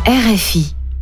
RFI.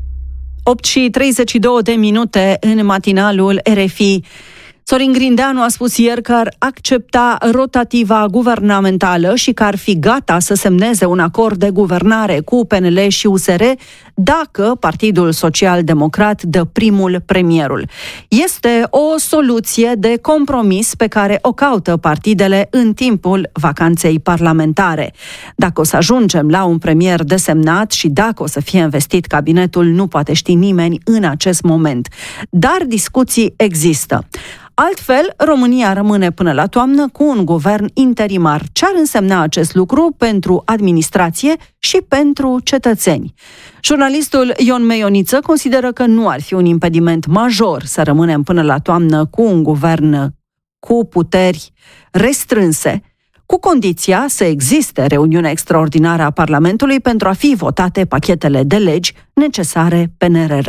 8:32 în matinalul RFI. Sorin Grindeanu a spus ieri că ar accepta rotativa guvernamentală și că ar fi gata să semneze un acord de guvernare cu PNL și USR dacă Partidul Social-Democrat dă primul premierul. Este o soluție de compromis pe care o caută partidele în timpul vacanței parlamentare. Dacă o să ajungem la un premier desemnat și dacă o să fie investit cabinetul, nu poate ști nimeni în acest moment. Dar discuții există. Altfel, România rămâne până la toamnă cu un guvern interimar. Ce ar însemna acest lucru pentru administrație și pentru cetățeni? Jurnalistul Ion Meioniță consideră că nu ar fi un impediment major să rămânem până la toamnă cu un guvern cu puteri restrânse, cu condiția să existe reuniunea extraordinară a Parlamentului pentru a fi votate pachetele de legi necesare PNRR.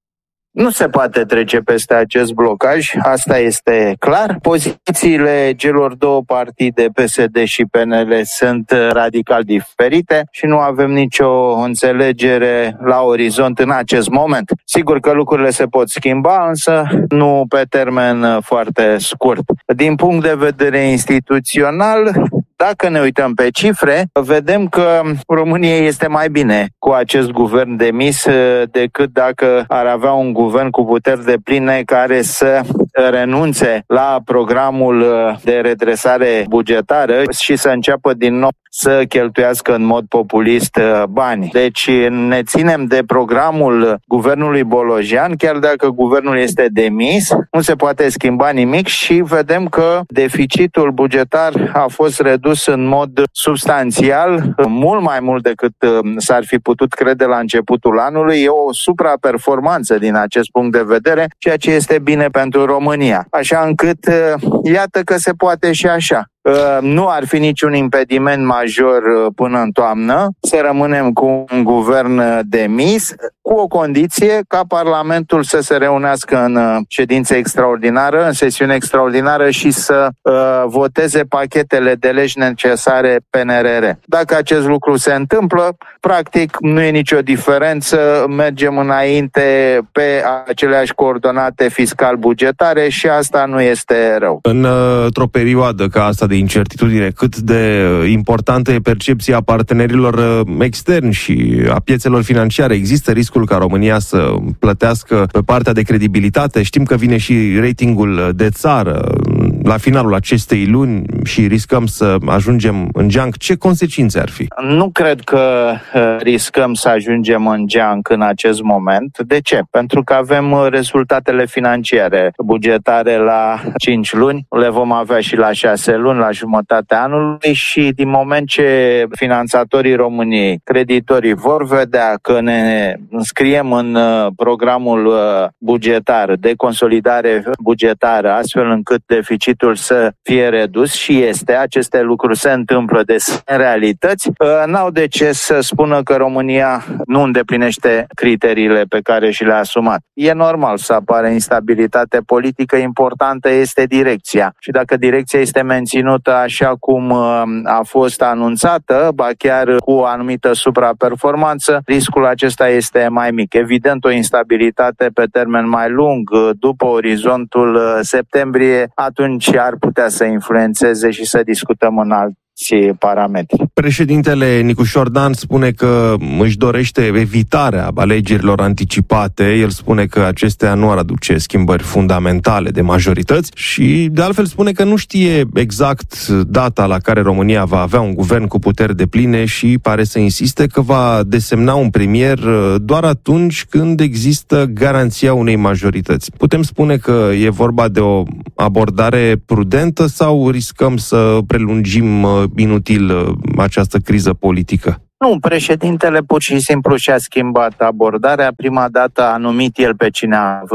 Nu se poate trece peste acest blocaj, asta este clar. Pozițiile celor două partide, PSD și PNL, sunt radical diferite și nu avem nicio înțelegere la orizont în acest moment. Sigur că lucrurile se pot schimba, însă nu pe termen foarte scurt. Din punct de vedere instituțional, dacă ne uităm pe cifre, vedem că României este mai bine cu acest guvern demis decât dacă ar avea un guvern cu puteri depline care să renunțe la programul de redresare bugetară și să înceapă din nou să cheltuiască în mod populist bani. Deci ne ținem de programul guvernului Bolojan, chiar dacă guvernul este demis, nu se poate schimba nimic și vedem că deficitul bugetar a fost redus în mod substanțial, mult mai mult decât s-ar fi putut crede la începutul anului. E o supraperformanță din acest punct de vedere, ceea ce este bine pentru România. Așa încât, iată că se poate și așa. Nu ar fi niciun impediment major până în toamnă să rămânem cu un guvern demis, cu o condiție ca Parlamentul să se reunească în ședință extraordinară, în sesiune extraordinară și să voteze pachetele de legi necesare PNRR. Dacă acest lucru se întâmplă, practic nu e nicio diferență, mergem înainte pe aceleași coordonate fiscal-bugetare și asta nu este rău. Într-o perioadă ca asta de incertitudine, cât de importantă e percepția partenerilor externi și a piețelor financiare, există riscul ca România să plătească pe partea de credibilitate? Știm că vine și ratingul de țară la finalul acestei luni și riscăm să ajungem în geanc. Ce consecințe ar fi? Nu cred că riscăm să ajungem în geanc în acest moment. De ce? Pentru că avem rezultatele financiare bugetare la 5 luni, le vom avea și la 6 luni, la jumătatea anului și din moment ce finanțatorii României, creditorii vor vedea că ne înscriem în programul bugetar de consolidare bugetară, astfel încât deficitul să fie redus și aceste lucruri se întâmplă în realități, n-au de ce să spună că România nu îndeplinește criteriile pe care și le-a asumat. E normal să apară instabilitate politică, importantă este direcția. Și dacă direcția este menținută așa cum a fost anunțată, ba chiar cu o anumită supraperformanță, riscul acesta este mai mic. Evident, o instabilitate pe termen mai lung, după orizontul septembrie, atunci ar putea să influențeze și să discutăm în alți parametri. Președintele Nicușor Dan spune că își dorește evitarea alegerilor anticipate. El spune că acestea nu ar aduce schimbări fundamentale de majorități și de altfel spune că nu știe exact data la care România va avea un guvern cu puteri depline și pare să insiste că va desemna un premier doar atunci când există garanția unei majorități. Putem spune că e vorba de o abordare prudentă sau riscăm să prelungim inutil această criză politică? Nu, președintele pur și simplu și-a schimbat abordarea. Prima dată a numit el pe cine a vrut,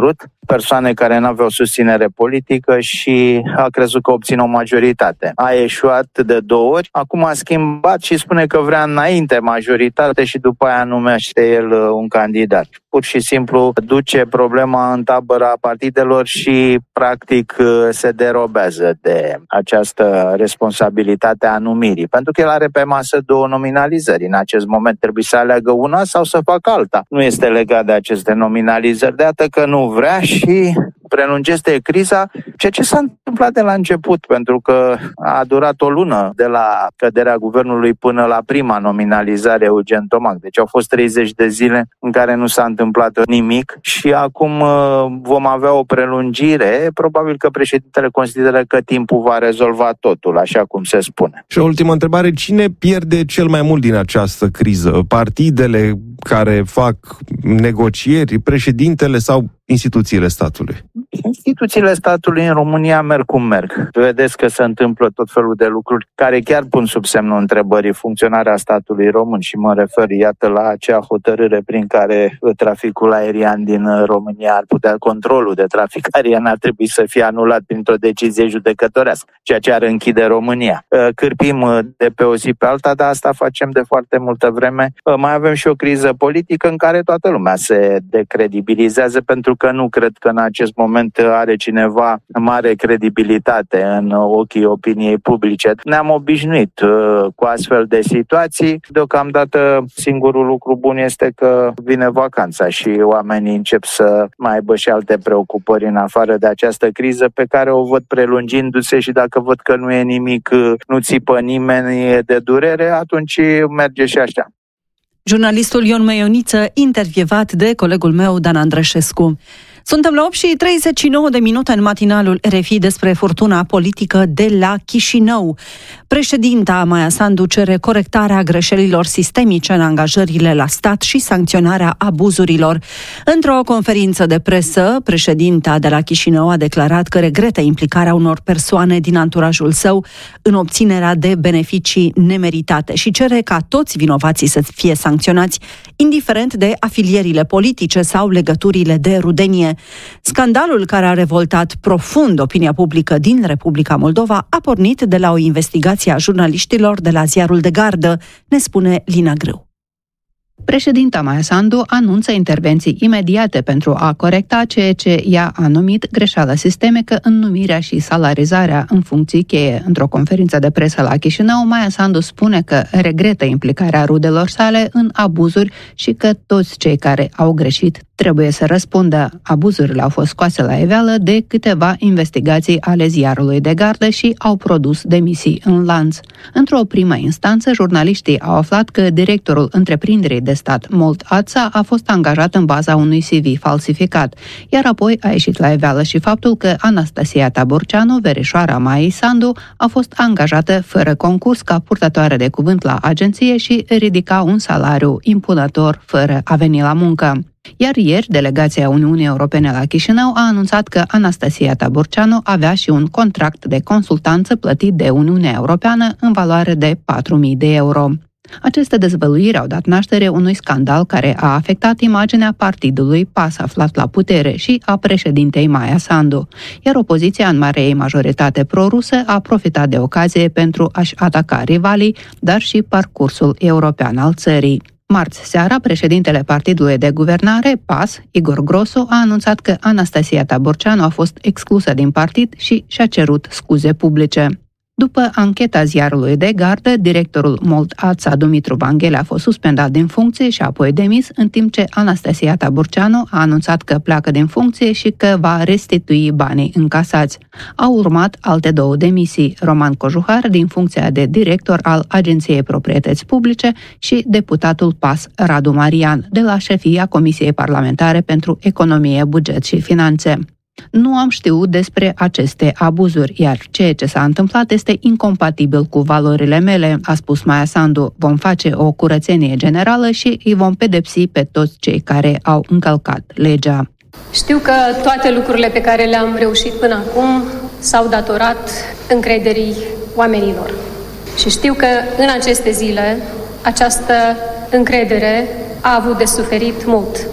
persoane care nu aveau susținere politică și a crezut că obține o majoritate. A eșuat de 2 ori, acum a schimbat și spune că vrea înainte majoritate și după aia numește el un candidat. Pur și simplu duce problema în tabăra partidelor și practic se derobează de această responsabilitate a numirii. Pentru că el are pe masă 2 nominalizări. În acest moment trebuie să aleagă una sau să facă alta. Nu este legat de aceste nominalizări. De atât că nu vrea și prelungește criza, ceea ce s-a întâmplat de la început, pentru că a durat o lună de la căderea guvernului până la prima nominalizare Eugen Tomac. Deci au fost 30 de zile în care nu s-a întâmplat nimic și acum vom avea o prelungire. Probabil că președintele consideră că timpul va rezolva totul, așa cum se spune. Și o ultimă întrebare, cine pierde cel mai mult din această criză? Partidele care fac negocieri, președintele sau instituțiile statului? Instituțiile statului în România merg cum merg. Vedeți că se întâmplă tot felul de lucruri care chiar pun sub semnul întrebării funcționarea statului român și mă refer, iată, la acea hotărâre prin care traficul aerian din România ar putea, controlul de trafic aerian ar trebui să fie anulat printr-o decizie judecătorească, ceea ce ar închide România. Cârpim de pe o zi pe alta, dar asta facem de foarte multă vreme. Mai avem și o criză politică în care toată lumea se decredibilizează, pentru că nu cred că în acest moment are cineva mare credibilitate în ochii opiniei publice. Ne-am obișnuit cu astfel de situații. Deocamdată singurul lucru bun este că vine vacanța și oamenii încep să mai aibă și alte preocupări în afară de această criză pe care o văd prelungindu-se și dacă văd că nu e nimic, nu țipă nimeni de durere, atunci merge și așa. Jurnalistul Ion Meioniță, intervievat de colegul meu Dan Andreșescu. Suntem la 8:39 în matinalul RFI despre furtuna politică de la Chișinău. Președinta Maia Sandu cere corectarea greșelilor sistemice în angajările la stat și sancționarea abuzurilor. Într-o conferință de presă, președinta de la Chișinău a declarat că regretă implicarea unor persoane din anturajul său în obținerea de beneficii nemeritate și cere ca toți vinovații să fie sancționați, indiferent de afilierile politice sau legăturile de rudenie. Scandalul care a revoltat profund opinia publică din Republica Moldova a pornit de la o investigație a jurnaliștilor de la ziarul de gardă, ne spune Lina Grâu. Președinta Maia Sandu anunță intervenții imediate pentru a corecta ceea ce ea a numit greșeală sistemică în numirea și salarizarea în funcții cheie. Într-o conferință de presă la Chișinău, Maia Sandu spune că regretă implicarea rudelor sale în abuzuri și că toți cei care au greșit trebuie să răspundă. Abuzurile au fost scoase la iveală de câteva investigații ale ziarului de gardă și au produs demisii în lanț. Într-o primă instanță, jurnaliștii au aflat că directorul întreprinderii de stat Molt Ața a fost angajat în baza unui CV falsificat, iar apoi a ieșit la iveală și faptul că Anastasia Taborceanu, verișoara Maiei Sandu, a fost angajată fără concurs ca purtătoare de cuvânt la agenție și ridica un salariu impunător fără a veni la muncă. Iar ieri, delegația Uniunii Europene la Chișinău a anunțat că Anastasia Taborceanu avea și un contract de consultanță plătit de Uniunea Europeană în valoare de 4.000 de euro. Aceste dezvăluiri au dat naștere unui scandal care a afectat imaginea partidului PAS aflat la putere și a președintei Maia Sandu, iar opoziția în marea ei majoritate pro-rusă a profitat de ocazie pentru a-și ataca rivalii, dar și parcursul european al țării. Marți seara, președintele partidului de guvernare, PAS, Igor Grosu, a anunțat că Anastasia Taborceanu a fost exclusă din partid și și-a cerut scuze publice. După ancheta ziarului de gardă, directorul Molt Ața, Dumitru Vanghele, a fost suspendat din funcție și apoi demis, în timp ce Anastasia Taborceanu a anunțat că pleacă din funcție și că va restitui banii încasați. Au urmat alte 2 demisii, Roman Cojuhar din funcția de director al Agenției Proprietăți Publice și deputatul PAS Radu Marian de la șefia Comisiei Parlamentare pentru Economie, Buget și Finanțe. Nu am știut despre aceste abuzuri, iar ceea ce s-a întâmplat este incompatibil cu valorile mele, a spus Maia Sandu. Vom face o curățenie generală și îi vom pedepsi pe toți cei care au încălcat legea. Știu că toate lucrurile pe care le-am reușit până acum s-au datorat încrederii oamenilor. Și știu că în aceste zile această încredere a avut de suferit mult.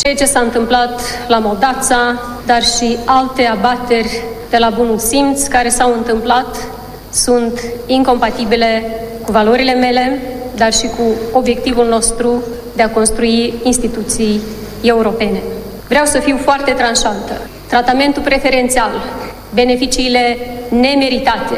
Ceea ce s-a întâmplat la Moldața, dar și alte abateri de la bunul simț care s-au întâmplat, sunt incompatibile cu valorile mele, dar și cu obiectivul nostru de a construi instituții europene. Vreau să fiu foarte tranșantă. Tratamentul preferențial, beneficiile nemeritate,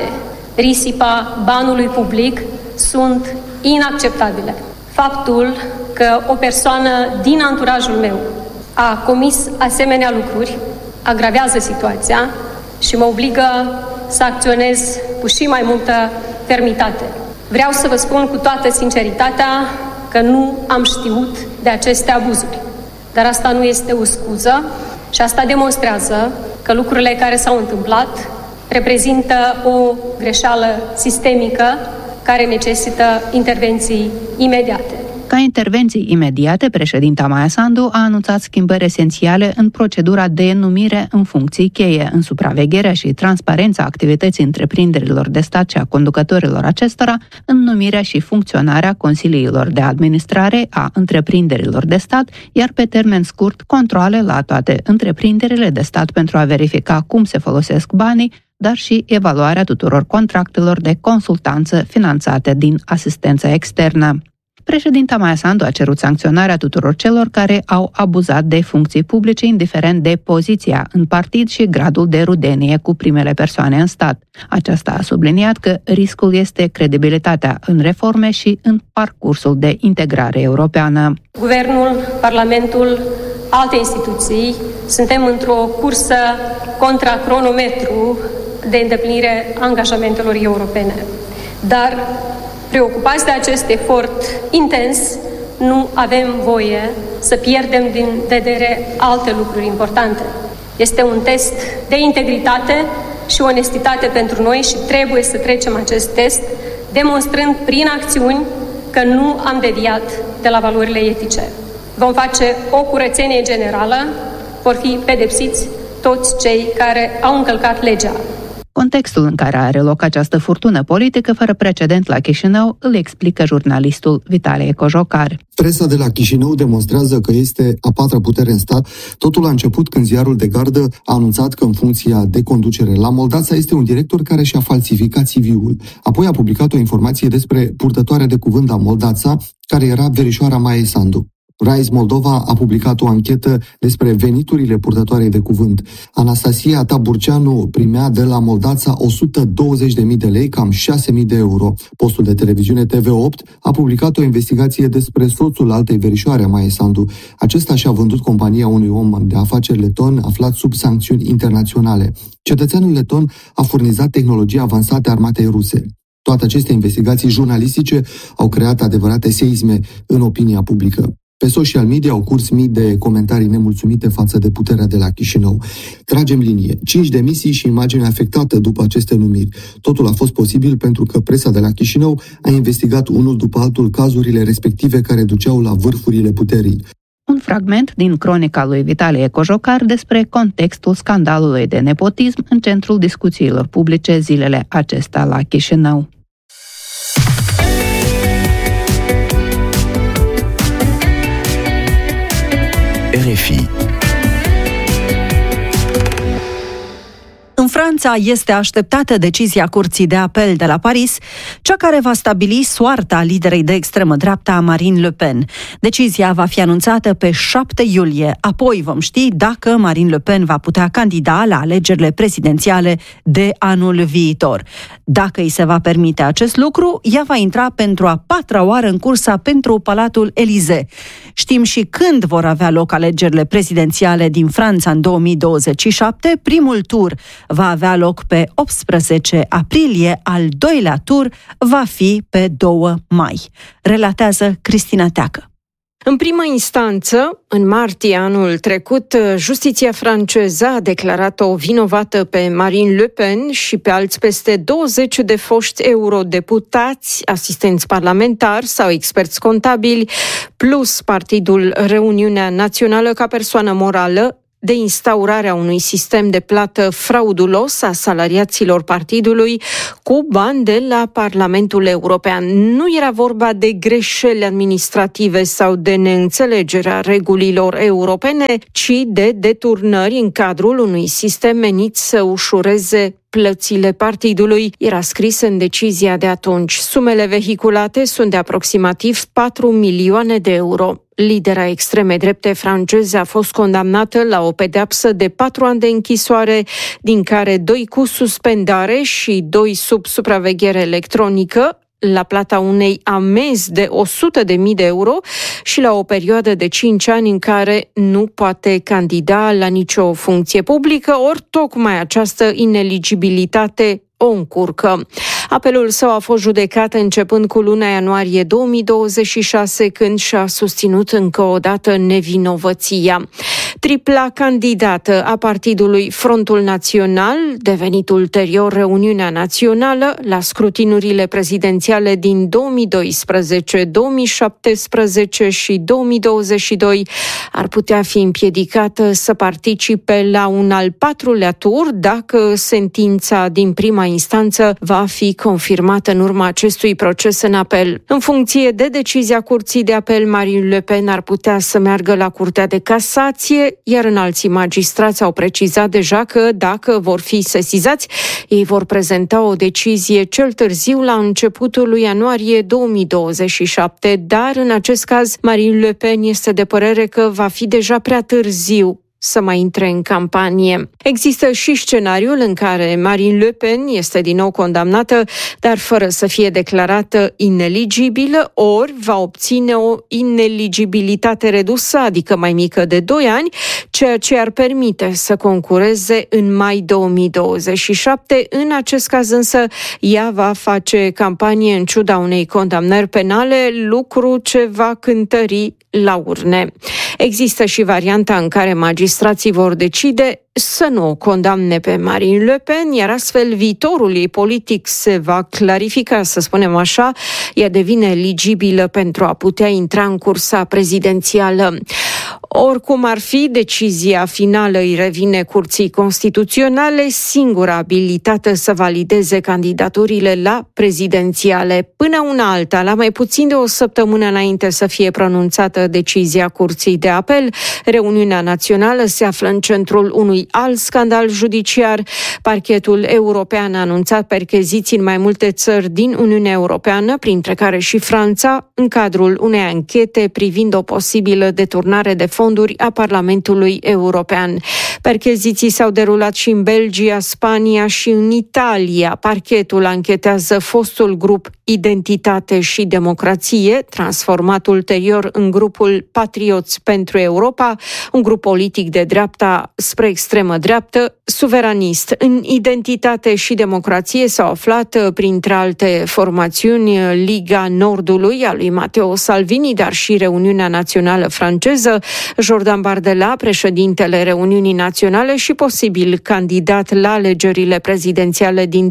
risipa banului public sunt inacceptabile. Faptul că o persoană din anturajul meu a comis asemenea lucruri agravează situația și mă obligă să acționez cu și mai multă fermitate. Vreau să vă spun cu toată sinceritatea că nu am știut de aceste abuzuri. Dar asta nu este o scuză și asta demonstrează că lucrurile care s-au întâmplat reprezintă o greșeală sistemică care necesită intervenții imediate. Ca intervenții imediate, președinta Maia Sandu a anunțat schimbări esențiale în procedura de numire în funcții cheie, în supravegherea și transparența activității întreprinderilor de stat și a conducătorilor acestora, în numirea și funcționarea consiliilor de administrare a întreprinderilor de stat, iar pe termen scurt, controale la toate întreprinderile de stat pentru a verifica cum se folosesc banii, dar și evaluarea tuturor contractelor de consultanță finanțate din asistență externă. Președinta Maia Sandu a cerut sancționarea tuturor celor care au abuzat de funcții publice, indiferent de poziția în partid și gradul de rudenie cu primele persoane în stat. Aceasta a subliniat că riscul este credibilitatea în reforme și în parcursul de integrare europeană. Guvernul, Parlamentul, alte instituții, suntem într-o cursă contra cronometru de îndeplinire a angajamentelor europene. Dar preocupați de acest efort intens, nu avem voie să pierdem din vedere alte lucruri importante. Este un test de integritate și onestitate pentru noi și trebuie să trecem acest test, demonstrând prin acțiuni că nu am deviat de la valorile etice. Vom face o curățenie generală, vor fi pedepsiți toți cei care au încălcat legea. Contextul în care are loc această furtună politică fără precedent la Chișinău îl explică jurnalistul Vitalie Cojocar. Presa de la Chișinău demonstrează că este a patra putere în stat. Totul a început când ziarul de gardă a anunțat că în funcția de conducere la Moldața este un director care și-a falsificat CV-ul. Apoi a publicat o informație despre purtătoarea de cuvânt a Moldața, care era verișoara Maia Sandu. Rise Moldova a publicat o anchetă despre veniturile purtătoarei de cuvânt. Anastasia Taburceanu primea de la Moldața 120.000 de lei, cam 6.000 de euro. Postul de televiziune TV8 a publicat o investigație despre soțul altei verișoare a Maia Sandu. Acesta și-a vândut compania unui om de afaceri leton aflat sub sancțiuni internaționale. Cetățeanul leton a furnizat tehnologii avansate armatei ruse. Toate aceste investigații jurnalistice au creat adevărate seisme în opinia publică. Pe social media au curs mii de comentarii nemulțumite față de puterea de la Chișinău. Tragem linie. 5 demisii și imagine afectată după aceste numiri. Totul a fost posibil pentru că presa de la Chișinău a investigat unul după altul cazurile respective care duceau la vârfurile puterii. Un fragment din cronica lui Vitalie Cojocar despre contextul scandalului de nepotism în centrul discuțiilor publice zilele acestea la Chișinău. RFI. În Franța este așteptată decizia Curții de Apel de la Paris, cea care va stabili soarta liderei de extremă dreapta Marine Le Pen. Decizia va fi anunțată pe 7 iulie, apoi vom ști dacă Marine Le Pen va putea candida la alegerile prezidențiale de anul viitor. Dacă îi se va permite acest lucru, ea va intra pentru a 4-a oară în cursa pentru Palatul Élysée. Știm și când vor avea loc alegerile prezidențiale din Franța în 2027. Primul tur va avea loc pe 18 aprilie, al doilea tur va fi pe 2 mai. Relatează Cristina Teacă. În prima instanță, în martie anul trecut, justiția franceză a declarat-o vinovată pe Marine Le Pen și pe alți peste 20 de foști eurodeputați, asistenți parlamentari sau experți contabili, plus Partidul Reuniunea Națională ca persoană morală, de instaurarea unui sistem de plată fraudulos a salariaților partidului cu bani de la Parlamentul European. Nu era vorba de greșeli administrative sau de neînțelegerea regulilor europene, ci de deturnări în cadrul unui sistem menit să ușureze plățile partidului, era scris în decizia de atunci. Sumele vehiculate sunt de aproximativ 4 milioane de euro. Lidera extreme drepte franceze a fost condamnată la o pedeapsă de 4 ani de închisoare, din care 2 cu suspendare și 2 sub supraveghere electronică, la plata unei amenzi de 100.000 de euro și la o perioadă de 5 ani în care nu poate candida la nicio funcție publică, ori tocmai această ineligibilitate o încurcă. Apelul său a fost judecat începând cu luna ianuarie 2026, când și-a susținut încă o dată nevinovăția. Tripla candidată a partidului Frontul Național, devenit ulterior Reuniunea Națională, la scrutinurile prezidențiale din 2012, 2017 și 2022, ar putea fi împiedicată să participe la un al 4-lea tur dacă sentința din prima instanță va fi confirmată în urma acestui proces în apel. În funcție de decizia Curții de Apel, Marine Le Pen ar putea să meargă la Curtea de Casație, iar înalții magistrați au precizat deja că, dacă vor fi sesizați, ei vor prezenta o decizie cel târziu la începutul lui ianuarie 2027, dar în acest caz Marine Le Pen este de părere că va fi deja prea târziu să mai intre în campanie. Există și scenariul în care Marine Le Pen este din nou condamnată, dar fără să fie declarată ineligibilă, ori va obține o ineligibilitate redusă, adică mai mică de 2 ani, ceea ce ar permite să concureze în mai 2027. În acest caz însă, ea va face campanie în ciuda unei condamnări penale, lucru ce va cântări la urne. Există și varianta în care magistrații vor decide să nu o condamne pe Marine Le Pen, iar astfel viitorul ei politic se va clarifica, să spunem așa, ea devine eligibilă pentru a putea intra în cursa prezidențială. Oricum ar fi, decizia finală îi revine Curții Constituționale, singura abilitată să valideze candidaturile la prezidențiale. Până una alta, la mai puțin de o săptămână înainte să fie pronunțată decizia Curții de Apel, Reuniunea Națională se află în centrul unui alt scandal judiciar. Parchetul european a anunțat percheziții în mai multe țări din Uniunea Europeană, printre care și Franța, în cadrul unei anchete privind o posibilă deturnare de fonduri a Parlamentului European. Percheziții s-au derulat și în Belgia, Spania și în Italia. Parchetul anchetează fostul grup Identitate și Democrație, transformat ulterior în grupul Patrioți pentru Europa, un grup politic de dreapta spre extremă dreaptă, suveranist. În Identitate și Democrație s-au aflat, printre alte formațiuni, Liga Nordului a lui Matteo Salvini, dar și Reuniunea Națională franceză, Jordan Bardella, președintele Reuniunii Naționale și posibil candidat la alegerile prezidențiale din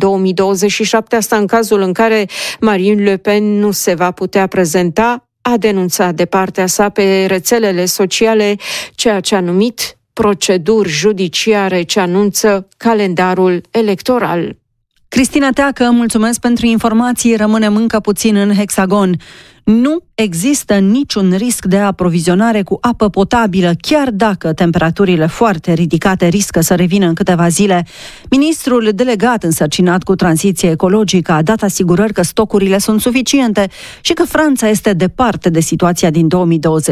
2027, asta în cazul în care Marine Le Pen nu se va putea prezenta, a denunțat de partea sa pe rețelele sociale ceea ce a numit proceduri judiciare ce anunță calendarul electoral. Cristina Teacă, mulțumesc pentru informații. Rămânem încă puțin în Hexagon. Nu există niciun risc de aprovizionare cu apă potabilă, chiar dacă temperaturile foarte ridicate riscă să revină în câteva zile. Ministrul delegat însărcinat cu tranziție ecologică a dat asigurări că stocurile sunt suficiente și că Franța este departe de situația din 2020.